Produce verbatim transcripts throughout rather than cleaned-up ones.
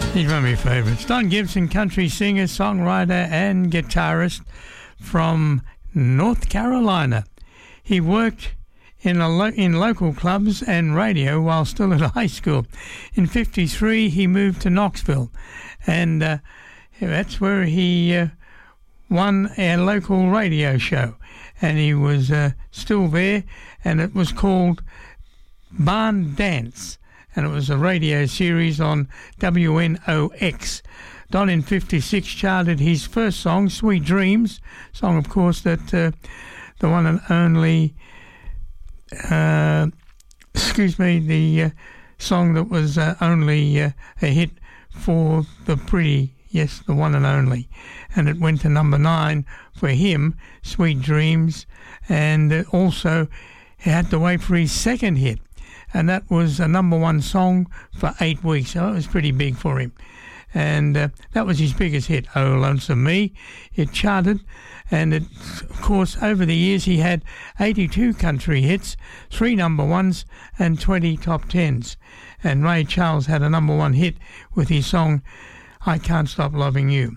He's one of my favourites. Don Gibson, country singer, songwriter and guitarist from North Carolina. He worked in, a lo- in local clubs and radio while still at high school. In fifty-three, he moved to Knoxville, and uh, that's where he uh, won a local radio show. And he was uh, still there, and it was called Barn Dance. And it was a radio series on W N O X. Don in fifty-six charted his first song, Sweet Dreams, song of course that uh, the one and only, uh, excuse me, the uh, song that was uh, only uh, a hit for the pretty, yes, the one and only. And it went to number nine for him, Sweet Dreams, and uh, also he had to wait for his second hit. And that was a number one song for eight weeks, so it was pretty big for him. And uh, that was his biggest hit, Oh Lonesome Me. It charted, and it, of course, over the years he had eighty-two country hits, three number ones, and twenty top tens. And Ray Charles had a number one hit with his song, I Can't Stop Loving You.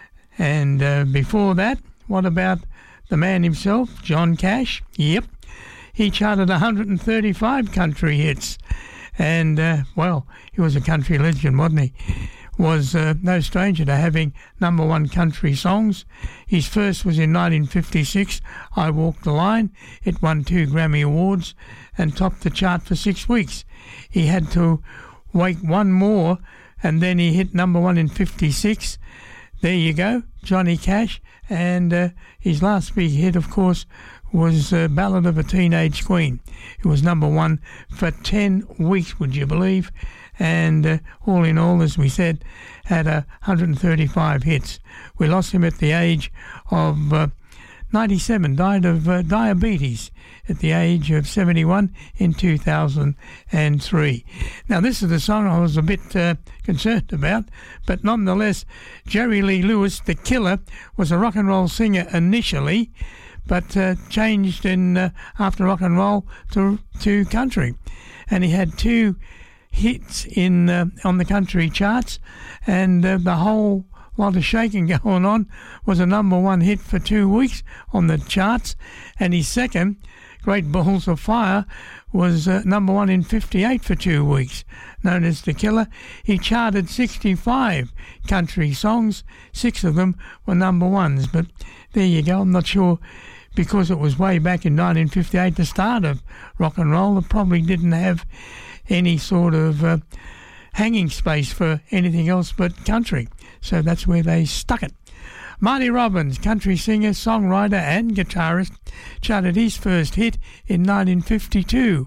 And uh, before that, what about the man himself, John Cash? Yep. He charted one hundred thirty-five country hits, and, uh, well, he was a country legend, wasn't he? Was uh, no stranger to having number one country songs. His first was in nineteen fifty-six, I Walked the Line. It won two Grammy Awards and topped the chart for six weeks. He had to wait one more, and then he hit number one in fifty-six. There you go, Johnny Cash. And uh, his last big hit, of course, was uh, Ballad of a Teenage Queen. It was number one for ten weeks, would you believe? And uh, all in all, as we said, had uh, one hundred thirty-five hits. We lost him at the age of uh, ninety-seven, died of uh, diabetes at the age of seventy-one in two thousand three. Now, this is the song I was a bit uh, concerned about, but nonetheless, Jerry Lee Lewis, the Killer, was a rock and roll singer initially, but uh, changed in uh, after rock and roll to to country, and he had two hits in uh, on the country charts, and uh, the whole lot of shaking going on was a number one hit for two weeks on the charts, and his second, Great Balls of Fire, was uh, number one in fifty-eight for two weeks, known as The Killer. He charted sixty-five country songs, six of them were number ones, but there you go. I'm not sure, because it was way back in nineteen fifty-eight, the start of rock and roll. It probably didn't have any sort of uh, hanging space for anything else but country. So that's where they stuck it. Marty Robbins, country singer, songwriter and guitarist, charted his first hit in nineteen fifty-two.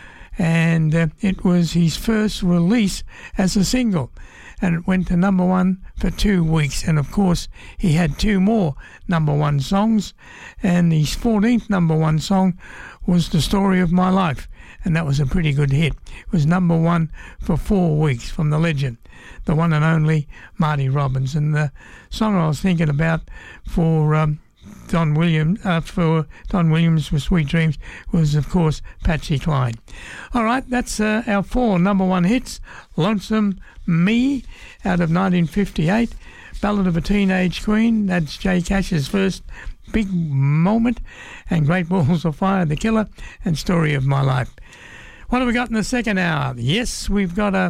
And uh, it was his first release as a single. And it went to number one for two weeks. And, of course, he had two more number one songs. And his fourteenth number one song was The Story of My Life. And that was a pretty good hit. It was number one for four weeks from the legend, the one and only Marty Robbins. And the song I was thinking about for um, Don Williams, uh, for Don Williams for Sweet Dreams was, of course, Patsy Cline. All right, that's uh, our four number one hits. Lonesome Me out of nineteen fifty-eight. Ballad of a Teenage Queen, that's Jay Cash's first big moment. And Great Balls of Fire, The Killer, and Story of My Life. What have we got in the second hour? Yes, we've got a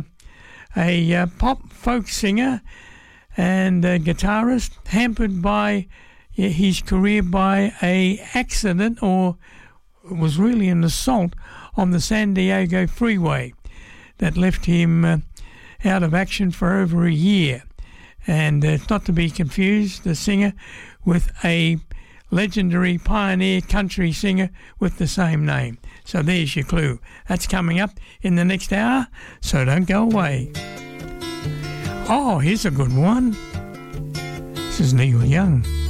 a uh, pop folk singer and a guitarist hampered by his career by a accident, or it was really an assault on the San Diego freeway that left him uh, out of action for over a year. And uh, it's not to be confused, the singer, with a legendary pioneer country singer with the same name. So there's your clue. That's coming up in the next hour, so don't go away. Oh, here's a good one. This is Neil Young.